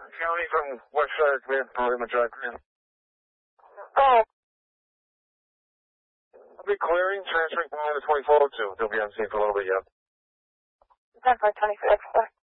County from West Side, man. Parliament Drive, man. Oh. I'll be clearing, transferring behind the 2402. They'll be on scene for a little bit, yeah. 10-4-26,